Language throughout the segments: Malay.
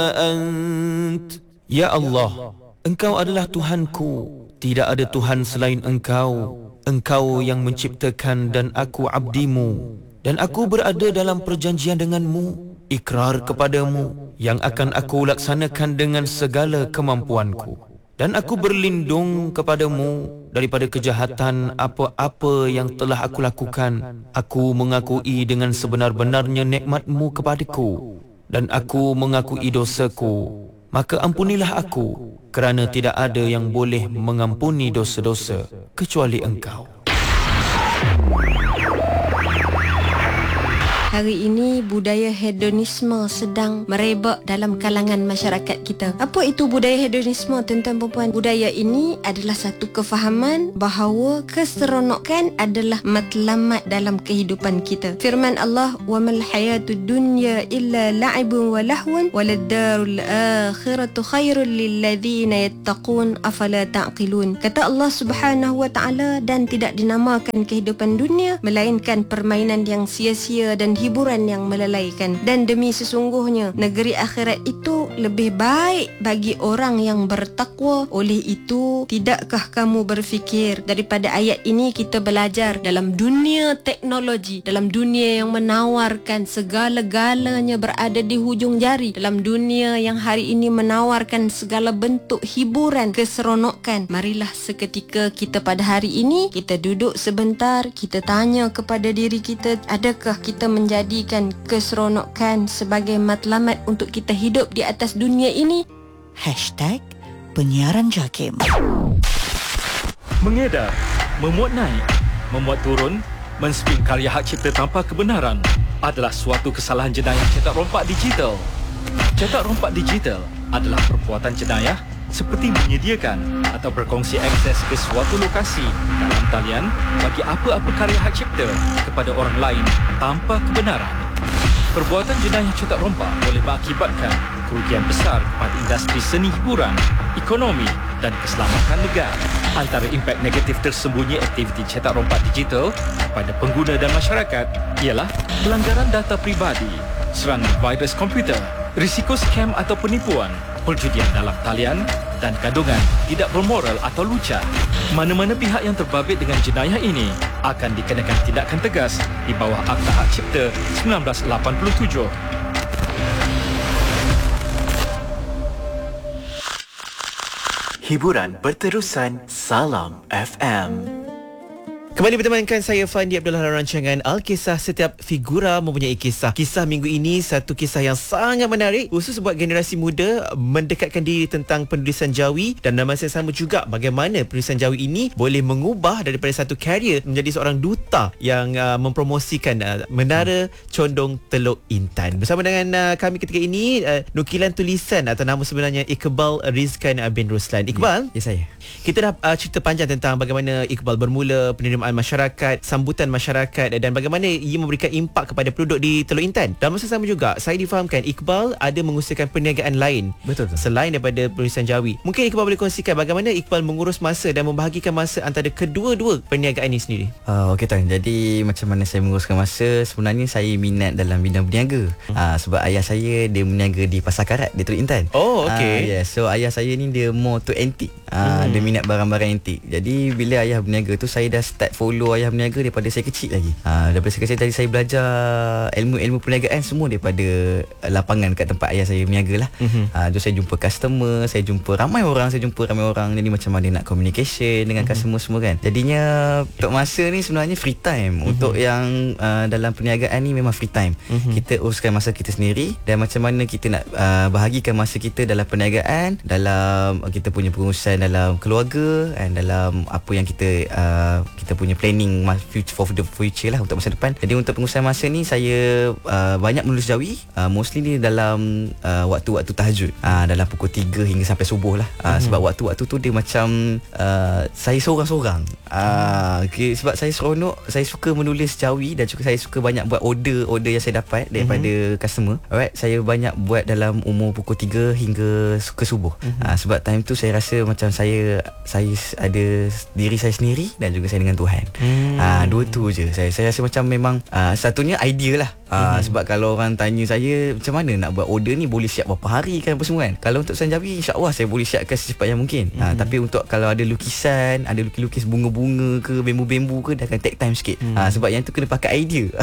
أنت Ya Allah, Engkau adalah Tuhanku, tidak ada Tuhan selain Engkau. Engkau yang menciptakan dan aku abdimu, dan aku berada dalam perjanjian denganmu, ikrar kepadamu yang akan aku laksanakan dengan segala kemampuanku. Dan aku berlindung kepadamu daripada kejahatan apa-apa yang telah aku lakukan. Aku mengakui dengan sebenar-benarnya nikmatmu kepadaku, dan aku mengakui dosaku. Maka ampunilah aku, kerana tidak ada yang boleh mengampuni dosa-dosa kecuali Engkau. Hari ini budaya hedonisme sedang merebak dalam kalangan masyarakat kita. Apa itu budaya hedonisme, tuan-tuan perempuan? Budaya ini adalah satu kefahaman bahawa keseronokan adalah matlamat dalam kehidupan kita. Firman Allah, "Wa mal hayatud dunya illa la'ibun wa lahwun waladdarul akhiratu khairul lil ladzina yattaqun afala ta'qilun." Kata Allah Subhanahu wa taala, dan tidak dinamakan kehidupan dunia melainkan permainan yang sia-sia dan hiburan yang melalaikan. Dan demi sesungguhnya negeri akhirat itu lebih baik bagi orang yang bertakwa. Oleh itu, tidakkah kamu berfikir? Daripada ayat ini kita belajar dalam dunia teknologi, dalam dunia yang menawarkan segala-galanya berada di hujung jari, dalam dunia yang hari ini menawarkan segala bentuk hiburan, keseronokan, marilah seketika kita pada hari ini kita duduk sebentar, kita tanya kepada diri kita, adakah kita menjadikan keseronokan sebagai matlamat untuk kita hidup di atas dunia ini? #Penyiaran JAKIM. Mengedar, memuat naik, memuat turun, menspin karya hak cipta tanpa kebenaran adalah suatu kesalahan jenayah cetak rompak digital. Cetak rompak digital adalah perbuatan jenayah seperti menyediakan atau berkongsi akses ke suatu lokasi dalam talian bagi apa-apa karya hak cipta kepada orang lain tanpa kebenaran. Perbuatan jenayah cetak rompak boleh mengakibatkan kerugian besar kepada industri seni hiburan, ekonomi dan keselamatan negara. Antara impak negatif tersembunyi aktiviti cetak rompak digital kepada pengguna dan masyarakat ialah pelanggaran data pribadi, serangan virus komputer, risiko skam atau penipuan, perjudian dalam talian dan kandungan tidak bermoral atau lucah. Mana-mana pihak yang terbabit dengan jenayah ini akan dikenakan tindakan tegas di bawah Akta Hak Cipta 1987. Hiburan berterusan. Salam FM. Kembali bertemankan saya Fandi Abdullah dalam rancangan Alkisah. Setiap figura mempunyai kisah. Kisah minggu ini satu kisah yang sangat menarik, khusus buat generasi muda, mendekatkan diri tentang penulisan jawi, dan dalam masa yang sama juga bagaimana penulisan jawi ini boleh mengubah daripada satu karier menjadi seorang duta yang mempromosikan Menara Condong Teluk Intan. Bersama dengan kami ketika ini nukilan tulisan atau nama sebenarnya Iqbal Rizkan bin Ruslan. Iqbal, Ya, saya. kita dah cerita panjang tentang bagaimana Iqbal bermula, penerimaan masyarakat, sambutan masyarakat, dan bagaimana ia memberikan impak kepada penduduk di Teluk Intan. Dalam masa sama juga, saya difahamkan Iqbal ada mengusahakan perniagaan lain. Betul. Selain daripada penulisan jawi. Mungkin Iqbal boleh kongsikan bagaimana Iqbal mengurus masa dan membahagikan masa antara kedua-dua perniagaan ini sendiri. Okey tuan. Jadi macam mana saya menguruskan masa? Sebenarnya saya minat dalam bidang berniaga. Sebab ayah saya dia berniaga di Pasar Karat di Teluk Intan. Oh, okey. So ayah saya ni dia more to antik. Dia minat barang-barang antik. Jadi bila ayah berniaga tu, saya dah start follow ayah berniaga daripada saya kecil lagi. Daripada saya kecil tadi saya belajar ilmu-ilmu perniagaan semua daripada lapangan kat tempat ayah saya berniaga lah. So saya jumpa customer, saya jumpa ramai orang. Jadi macam mana nak communication dengan customer semua kan. Jadinya untuk masa ni sebenarnya free time. Untuk yang dalam perniagaan ni memang free time. Kita uruskan masa kita sendiri, dan macam mana kita nak bahagikan masa kita dalam perniagaan, dalam kita punya pengurusan dalam keluarga, dan dalam apa yang kita punya planning for the future lah untuk masa depan. Jadi untuk pengurusan masa ni saya banyak menulis jawi, mostly ni dalam waktu-waktu tahajud, dalam pukul 3 hingga sampai subuh lah. Sebab waktu-waktu tu dia macam saya seorang-seorang. Sebab saya seronok, saya suka menulis jawi, dan juga saya suka banyak buat order yang saya dapat daripada customer. Alright, saya banyak buat dalam umur pukul 3 hingga ke subuh. Sebab time tu saya rasa macam saya ada diri saya sendiri, dan juga saya dengan Tuhan. Al-Quran. Dua tu je. Saya rasa macam memang satunya idea lah. Sebab kalau orang tanya saya macam mana nak buat order ni, boleh siap berapa hari kan, apa semua kan. Kalau untuk Sanjawi, insyaAllah saya boleh siapkan secepat yang mungkin. Tapi untuk kalau ada lukisan, ada lukis bunga-bunga ke, bambu-bambu ke, dah akan take time sikit. Sebab yang tu kena pakai idea.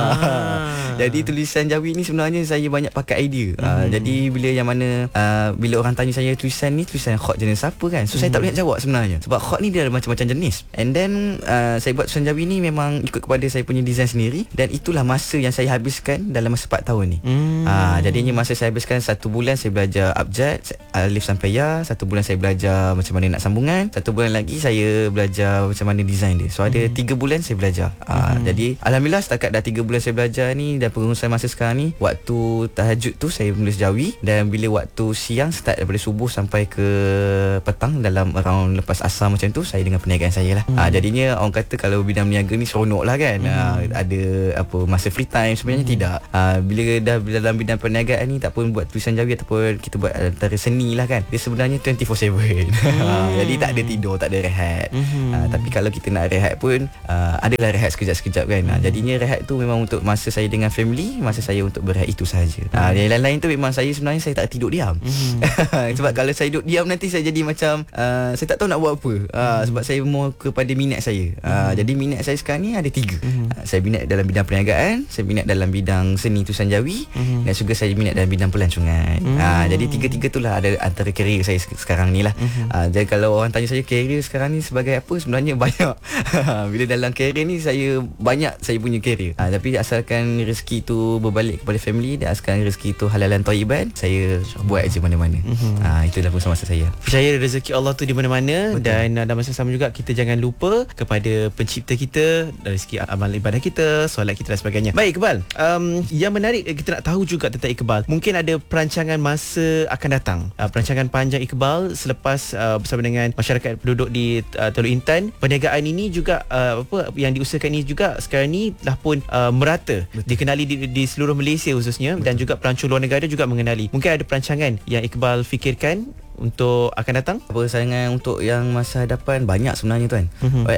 Jadi tulisan Jawi ni sebenarnya saya banyak pakai idea. Jadi bila yang mana bila orang tanya saya tulisan ni tulisan khot jenis apa kan, so saya tak boleh nak jawab sebenarnya. Sebab khot ni dia ada macam-macam jenis. And then saya buat tulisan Jawi ni memang ikut kepada saya punya design sendiri. Dan itulah masa yang saya habiskan dalam masa 4 tahun ni. Jadinya masa saya habiskan 1 bulan saya belajar abjad alif sampai ya, 1 bulan saya belajar macam mana nak sambungan, 1 bulan lagi saya belajar macam mana design dia. So ada 3 bulan saya belajar. Jadi alhamdulillah setakat dah 3 bulan saya belajar ni, dan pengurusan masa sekarang ni, waktu tahajud tu saya menulis Jawi, dan bila waktu siang start daripada subuh sampai ke petang, dalam around lepas asar macam tu, saya dengan perniagaan saya lah. Jadinya orang kata kalau bidang berniaga ni seronok lah kan. Ada apa masa free time, sebenarnya tidak. Bila dah dalam bidang perniagaan ni, tak pun buat tulisan Jawi ataupun kita buat antara seni lah kan, dia sebenarnya 24/7. Jadi tak ada tidur, tak ada rehat. Tapi kalau kita nak rehat pun adalah rehat sekejap-sekejap kan. Jadinya rehat tu memang untuk masa saya dengan family, masa saya untuk berehat itu sahaja. Yang lain-lain tu memang saya sebenarnya saya tak tidur diam. Sebab kalau saya duduk diam nanti saya jadi macam saya tak tahu nak buat apa. Sebab saya mau kepada minat saya. Jadi minat saya sekarang ni ada 3. Saya minat dalam bidang perniagaan, saya minat dalam bidang seni tulisan Jawi, dan juga saya minat dalam bidang pelancongan. Jadi 3-3 tu lah ada antara kerjaya saya sekarang ni lah. Jadi kalau orang tanya saya kerjaya sekarang ni sebagai apa, sebenarnya banyak. Bila dalam kerjaya ni saya punya kerjaya. Tapi asalkan rezeki tu berbalik kepada family, dan asalkan rezeki tu halalan thayyiban, saya buat je mana-mana. Itulah masa-masa saya. Percaya rezeki Allah tu di mana-mana. Dan dalam masa sama juga kita jangan lupa kepada pencipta kita, dari segi amal ibadah kita, solat kita dan sebagainya. Baik Iqbal, yang menarik kita nak tahu juga tentang Iqbal, mungkin ada perancangan masa akan datang, perancangan panjang Iqbal selepas bersama dengan masyarakat penduduk di Teluk Intan. Perniagaan ini juga apa yang diusahakan ini juga sekarang ni dah pun merata. Betul. Dikenali di seluruh Malaysia khususnya. Betul. Dan juga pelancong luar negara juga mengenali. Mungkin ada perancangan yang Iqbal fikirkan untuk akan datang? Perancangan untuk yang masa hadapan banyak sebenarnya tuan.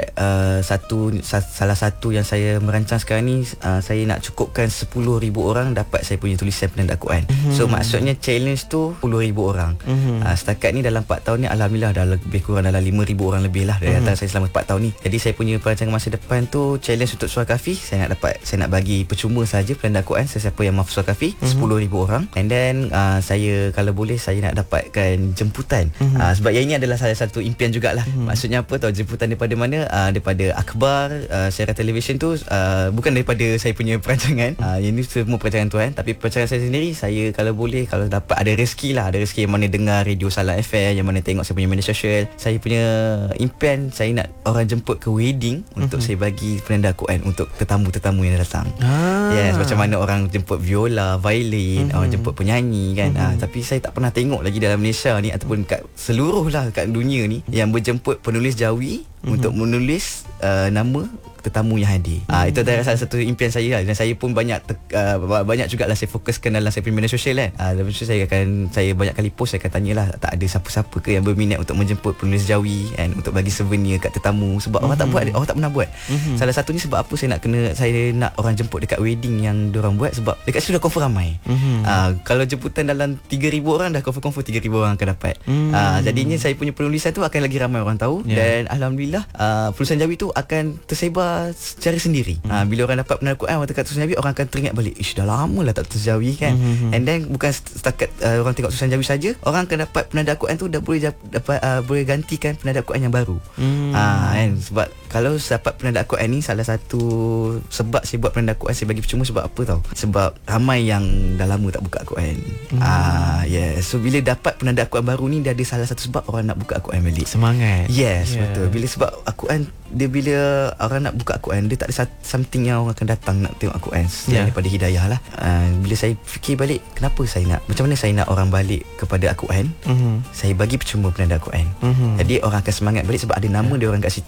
Salah satu yang saya merancang sekarang ni, saya nak cukupkan 10,000 orang dapat saya punya tulisan penanda Al-Quran. So maksudnya challenge tu 10,000 orang. Setakat ni dalam 4 tahun ni alhamdulillah dah lebih kurang dalam 5,000 orang lebih lah dari antara saya selama 4 tahun ni. Jadi saya punya perancangan masa depan tu, challenge untuk Surah Kahfi, saya nak bagi percuma saja penanda Al-Quran sesiapa yang mahfuz Surah Kahfi 10,000 orang. And then saya kalau boleh saya nak dapatkan jemputan. Sebab yang ini adalah salah satu impian jugalah. Maksudnya apa tahu, jemputan daripada mana? Daripada akhbar, siaran televisyen tu, bukan daripada saya punya perancangan. Ini semua perancangan tuan. Tapi perancangan saya sendiri, saya kalau boleh, kalau dapat ada rezeki lah, ada rezeki yang mana dengar radio Salam FM, yang mana tengok saya punya media sosial, saya punya impian saya nak orang jemput ke wedding untuk saya bagi penanda Al-Quran untuk tetamu-tetamu yang datang. Yes, macam mana orang jemput viola, violin, orang jemput penyanyi kan. Tapi saya tak pernah tengok lagi dalam Malaysia ni ataupun kat seluruh lah kat dunia ni yang berjemput penulis Jawi untuk menulis nama tetamu yang hadir. Itu adalah salah satu impian saya lah. Dan saya pun banyak jugalah saya fokuskan dalam saya punya media sosial kan. Lepas tu saya banyak kali post, saya akan tanyalah tak ada siapa-siapa ke yang berminat untuk menjemput penulis Jawi kan, untuk bagi souvenir kat tetamu. Sebab orang tak buat, orang tak pernah buat. Salah satunya sebab apa saya nak orang jemput dekat wedding yang diorang buat, sebab dekat situ dah confirm ramai. Kalau jemputan dalam 3,000 orang dah confirm 3,000 orang akan dapat. Jadinya saya punya penulisan tu akan lagi ramai orang tahu. Dan alhamdulillah penulisan Jawi tu akan tersebar secara sendiri. Bila orang dapat penanda Al-Quran, orang dekat tulisan Jawi, orang akan teringat balik, dah lama lah tak tulis Jawi kan. And then bukan setakat orang tengok tulisan Jawi saja, orang akan dapat penanda Al-Quran tu dah boleh gantikan penanda Al-Quran yang baru. Kan? Sebab kalau dapat penanda Al-Quran ni, salah satu sebab saya buat penanda Al-Quran, saya bagi percuma sebab apa tahu? Sebab ramai yang dah lama tak buka Al-Quran. So bila dapat penanda Al-Quran baru ni, dia ada salah satu sebab orang nak buka Al-Quran balik. Semangat. Yes, betul. Bila sebab Al-Quran, bila orang nak buka Al-Quran, dia tak ada something yang orang akan datang nak tengok Al-Quran selain daripada hidayah lah. Bila saya fikir balik, kenapa saya nak, macam mana saya nak orang balik kepada Al-Quran, saya bagi percuma penanda Al-Quran. Jadi orang akan semangat balik sebab ada nama dia orang kat situ.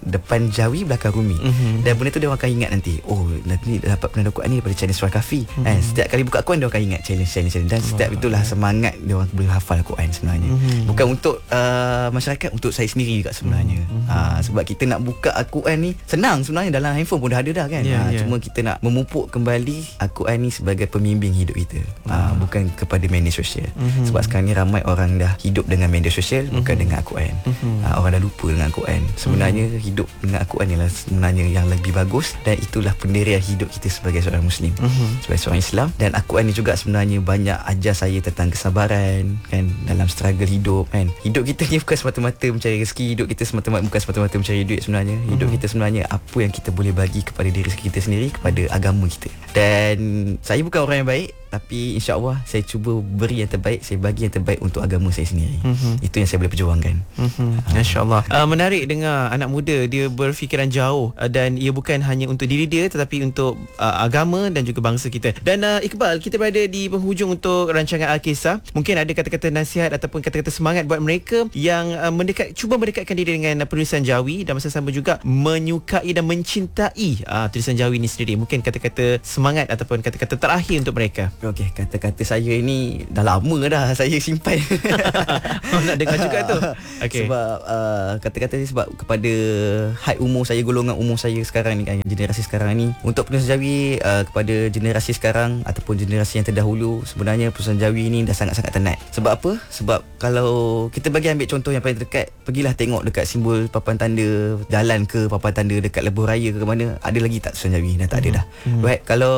depan Jawi, belakang Rumi. Dan benda tu dia orang akan ingat nanti. Oh, nanti dapat penanda Quran ni daripada channel Surah Kahfi. Setiap kali buka Quran dia orang akan ingat challenge. Dan setiap itulah semangat dia orang boleh hafal Quran sebenarnya. Bukan untuk masyarakat, untuk saya sendiri juga sebenarnya. Sebab kita nak buka Al-Quran ni senang sebenarnya, dalam handphone pun dah ada dah kan. Cuma kita nak memupuk kembali Al-Quran ni sebagai pembimbing hidup kita, bukan kepada media sosial. Sebab sekarang ni ramai orang dah hidup dengan media sosial, bukan dengan Al-Quran. Orang dah lupa dengan Al-Quran. Sebenarnya hidup dengan Al-Quran ialah sebenarnya yang lebih bagus, dan itulah pendirian hidup kita sebagai seorang Muslim, sebagai seorang Islam. Dan Al-Quran ni juga sebenarnya banyak ajar saya tentang kesabaran kan, dalam struggle hidup kan. Hidup kita ni bukan semata-mata mencari rezeki, hidup kita bukan semata-mata mencari duit sebenarnya. Hidup kita sebenarnya apa yang kita boleh bagi kepada diri kita sendiri, kepada agama kita. Dan saya bukan orang yang baik, tapi insya-Allah saya cuba beri yang terbaik, saya bagi yang terbaik untuk agama saya sendiri. Itu yang saya boleh perjuangkan. Masya-Allah. Menarik dengar anak muda dia berfikiran jauh, dan ia bukan hanya untuk diri dia tetapi untuk agama dan juga bangsa kita. Dan Iqbal, kita berada di penghujung untuk rancangan Al-Kisah. Mungkin ada kata-kata nasihat ataupun kata-kata semangat buat mereka yang cuba mendekatkan diri dengan penulisan Jawi, dan masa sama juga menyukai dan mencintai tulisan Jawi ini sendiri. Mungkin kata-kata semangat ataupun kata-kata terakhir untuk mereka. Okey, kata-kata saya ini dah lama dah saya simpan. Nak dengar juga tu. Okay. Sebab kata-kata ni sebab kepada height umur saya, golongan umur saya sekarang ni kan, generasi sekarang ni, untuk penulisan Jawi kepada generasi sekarang ataupun generasi yang terdahulu, sebenarnya penulisan Jawi ni dah sangat-sangat tenat. Sebab apa? Sebab kalau kita bagi ambil contoh yang paling terdekat, pergilah tengok dekat simbol papan tanda jalan ke papan tanda dekat lebuh raya ke mana, ada lagi tak tulisan Jawi? Dah tak ada dah. Right? Kalau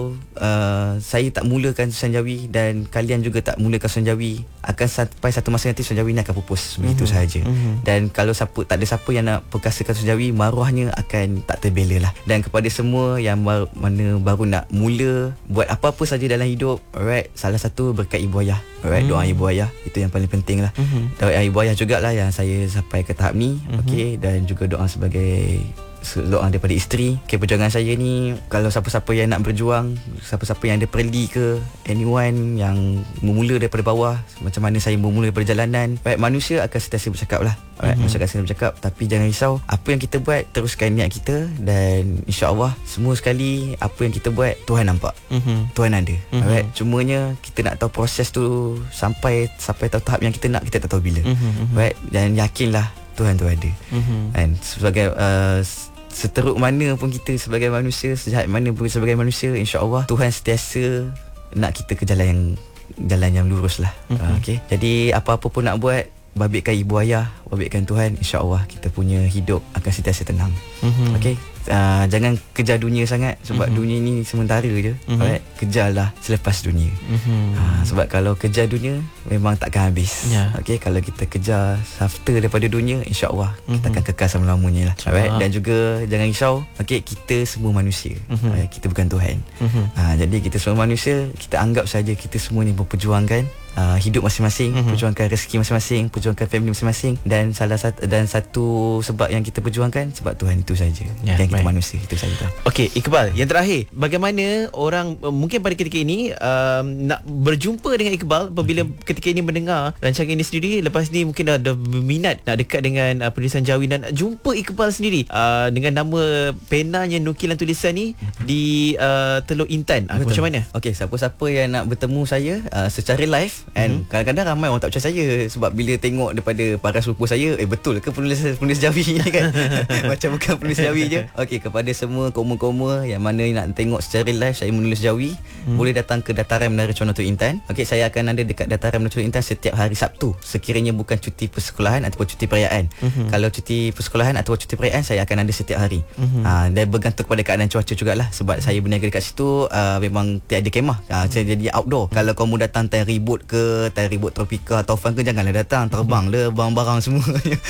saya tak mulakan tulisan Jawi dan kalian juga tak mulakan tulisan Jawi, akan sampai satu masa nanti tulisan Jawi ni akan pupus begitu sahaja. Dan kalau tak ada siapa yang nak perkasakan tulisan Jawi, maruahnya akan tak terbela lah. Dan kepada semua yang mana baru nak mula buat apa-apa saja dalam hidup, alright, salah satu berkat ibu ayah. Alright, doa ibu ayah itu yang paling penting lah. Doa ibu ayah jugalah yang saya sampai ke tahap ni. Okey, dan juga doa sebagai doa daripada isteri. Okay, perjuangan saya ni, kalau siapa-siapa yang nak berjuang, siapa-siapa yang ada perli ke, anyone yang memula daripada bawah, macam mana saya memula daripada jalanan, right, manusia akan sentiasa bercakap lah. Right, manusia akan sentiasa bercakap, tapi jangan risau, apa yang kita buat, teruskan niat kita, dan insya-Allah semua sekali apa yang kita buat Tuhan nampak. Tuhan ada. Right, cumanya kita nak tahu proses tu sampai tahu tahap yang kita nak, kita tak tahu bila. Right, dan yakinlah Tuhan tu ada. Dan sebagai seteruk mana pun kita sebagai manusia, sejahat mana pun sebagai manusia, insya-Allah Tuhan sentiasa nak kita ke jalan yang lurus lah. Okay. Jadi apa-apa pun nak buat, babitkan ibu ayah, babitkan Tuhan, insya-Allah kita punya hidup akan sentiasa tenang. Okay. Jangan kejar dunia sangat, sebab dunia ni sementara je. Alright, kejarlah selepas dunia. Sebab kalau kejar dunia memang takkan habis. Okay, kalau kita kejar after daripada dunia, insya-Allah kita akan kekal selama-lamanya lah. Alright, dan juga jangan risau. Okay, kita semua manusia. Kita bukan Tuhan. Jadi kita semua manusia, kita anggap saja kita semua ni memperjuangkan hidup masing-masing, perjuangkan rezeki masing-masing, perjuangkan family masing-masing, dan satu sebab yang kita perjuangkan sebab Tuhan itu saja. Dan kita manusia, itu saja. Okey, Iqbal, yang terakhir, bagaimana orang mungkin pada ketika ini nak berjumpa dengan Iqbal apabila ketika ini mendengar rancangan ini sendiri, lepas ni mungkin ada berminat nak dekat dengan penulisan Jawi dan nak jumpa Iqbal sendiri dengan nama penanya nukilan tulisan ni di Teluk Intan. Macam mana? Okey, siapa-siapa yang nak bertemu saya secara live, and kadang-kadang ramai orang tak percaya saya sebab bila tengok daripada para sepupu saya, betul ke penulis Jawi ni kan? Macam bukan penulis Jawi je. Okey, kepada semua koma-koma yang mana nak tengok secara live saya menulis Jawi, boleh datang ke Dataran Menara Contoh Intan. Okey, saya akan ada dekat Dataran Menara Contoh Intan setiap hari Sabtu, sekiranya bukan cuti persekolahan ataupun cuti perayaan. Kalau cuti persekolahan ataupun cuti perayaan, saya akan ada setiap hari. Dan bergantung kepada keadaan cuaca jugalah, sebab saya berniaga dekat situ, memang tiada kemah. Saya jadi outdoor. Kalau kamu datang time ribut ke, time ribut tropika, taufan ke, janganlah datang, terbang le barang-barang semua.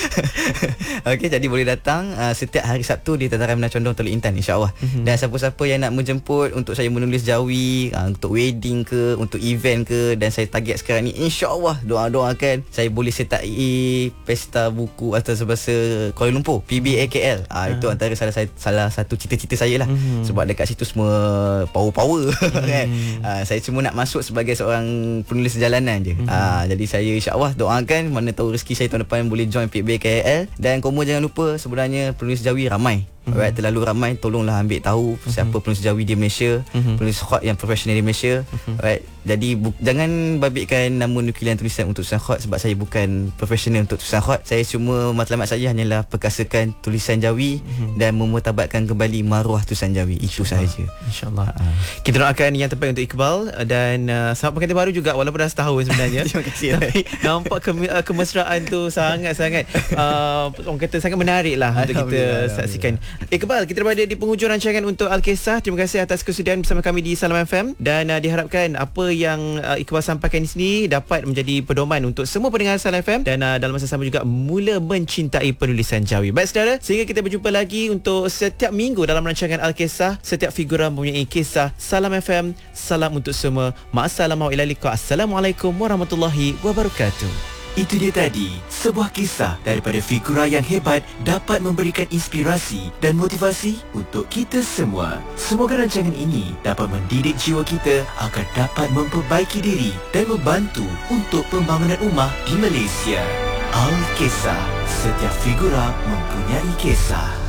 Okey, jadi boleh datang setiap hari Sabtu di Dataran Menara Condong Teluk Intan, insya-Allah. Dan siapa-siapa yang nak menjemput untuk saya menulis Jawi, untuk wedding ke, untuk event ke, dan saya target sekarang ni, insya-Allah doakan saya boleh sertai pesta buku atas bahasa Kuala Lumpur, PBAKL. Itu antara salah satu cita-cita saya lah. Sebab dekat situ semua power kan. Saya cuma nak masuk sebagai seorang penulis perjalanan je. Jadi saya insya-Allah doakan mana tahu rezeki saya tahun depan boleh join PIB KL. Dan kamu jangan lupa sebenarnya penulis Jawi ramai. Alright, terlalu ramai, tolonglah ambil tahu siapa penulis Jawi di Malaysia, penulis khot yang profesional di Malaysia. Alright, jadi jangan babitkan nama nukilian tulisan untuk tulisan khot sebab saya bukan profesional untuk tulisan khot. Saya cuma matlamat saya hanyalah perkasakan tulisan Jawi dan memutabatkan kembali maruah tulisan Jawi. Itu sahaja. InsyaAllah. Kita doakan yang terbaik untuk Iqbal dan selamat pengantin baru juga walaupun dah setahun sebenarnya. Terima kasih. Tapi nampak kemesraan tu sangat-sangat orang kata sangat menarik lah untuk kita saksikan. Iqbal, kita berada di penghujung rancangan untuk Alkisah. Terima kasih atas kesudian bersama kami di Salam FM dan diharapkan apa yang Iqbal sampaikan di sini dapat menjadi pedoman untuk semua pendengar Salam FM dan dalam masa sama juga mula mencintai penulisan Jawi. Baik saudara, sehingga kita berjumpa lagi untuk setiap minggu dalam rancangan Alkisah. Setiap figura mempunyai kisah. Salam FM, salam untuk semua. Ma'assalam wa ila liqa. Assalamualaikum warahmatullahi wabarakatuh. Itu dia tadi, sebuah kisah daripada figura yang hebat dapat memberikan inspirasi dan motivasi untuk kita semua. Semoga rancangan ini dapat mendidik jiwa kita agar dapat memperbaiki diri dan membantu untuk pembangunan ummah di Malaysia. Al-Kisah, setiap figura mempunyai kisah.